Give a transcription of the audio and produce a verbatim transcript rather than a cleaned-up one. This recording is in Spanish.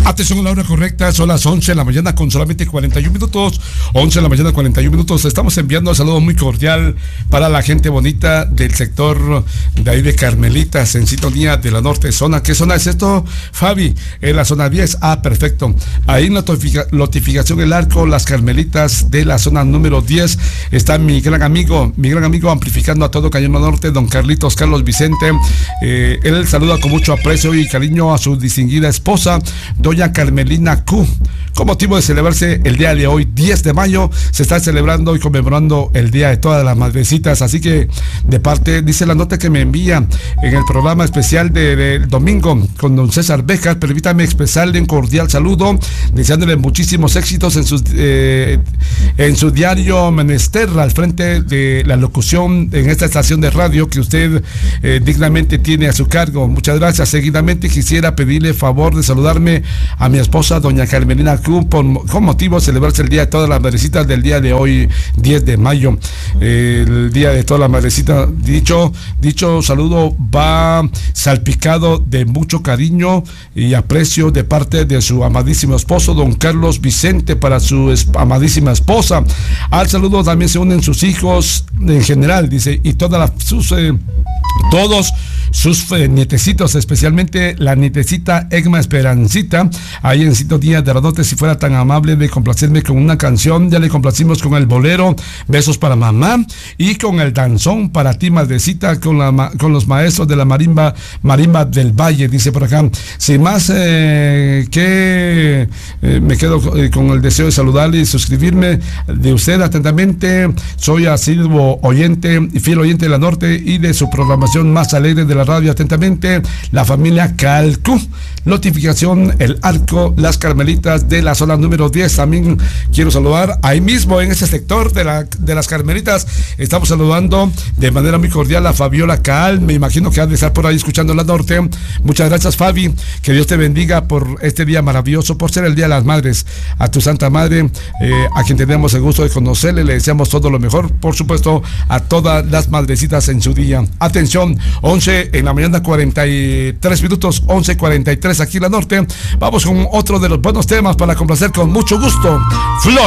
Atención a la hora correcta, son las once de la mañana con solamente cuarenta y un minutos. once de la mañana, cuarenta y un minutos. Estamos enviando un saludo muy cordial para la gente bonita del sector de ahí de Carmelitas, en sintonía de la norte zona. ¿Qué zona es esto, Fabi? En la zona diez. Ah, perfecto. Ahí notifica, notificación El Arco, las Carmelitas de la zona número diez. Está mi gran amigo, mi gran amigo amplificando a todo Cañón Norte, don Carlitos Carlos Vicente. Eh, él saluda con mucho aprecio y cariño a su distinguida esposa, doña Carmelina Q. Con motivo de celebrarse el día de hoy, diez de mayo, se está celebrando y conmemorando el Día de todas las Madrecitas. Así que, de parte, dice la nota que me envía en el programa especial del de domingo con don César Bejas, permítame expresarle un cordial saludo, deseándole muchísimos éxitos en, sus, eh, en su diario menester al frente de la locución en esta estación de radio que usted eh, dignamente tiene a su cargo. Muchas gracias. Seguidamente quisiera pedirle favor de saludarme a mi esposa, doña Carmelina Cruz, por, con motivo de celebrarse el Día de todas las Madrecitas del día de hoy, diez de mayo, eh, el Día de todas las Madrecitas. Dicho, dicho saludo va salpicado de mucho cariño y aprecio de parte de su amadísimo esposo, don Carlos Vicente, para su amadísima esposa. Al saludo también se unen sus hijos en general, dice, y todas las sus eh, todos sus eh, nietecitos, especialmente la nietecita Egma Esperancita, ahí en sintonía de Radote. Si fuera tan amable de complacerme con una canción, ya le complacimos con el bolero Besos para Mamá y con el danzón para ti, madrecita, con, la, con los maestros de la marimba, marimba del Valle, dice por acá. Sin más eh, que eh, me quedo eh, con el deseo de saludarle y suscribirme de usted atentamente. Soy asiduo oyente y fiel oyente de la Norte y de su programación más alegre de la radio. Atentamente, la familia Calcu. Notificación El Arco, las Carmelitas de la zona número diez. También quiero saludar ahí mismo en ese sector de, la, de las Carmelitas. Estamos saludando de manera muy cordial a Fabiola Caal. Me imagino que ha de estar por ahí escuchando la Norte. Muchas gracias, Fabi. Que Dios te bendiga por este día maravilloso, por ser el Día de las Madres. A tu Santa Madre, eh, a quien tenemos el gusto de conocerle, le deseamos todo lo mejor. Por supuesto, a todas las madrecitas en su día. Atención, once en la mañana, cuarenta y tres minutos, once cuarenta y tres aquí en la Norte. Vamos con otro de los buenos temas para complacer con mucho gusto. Flor.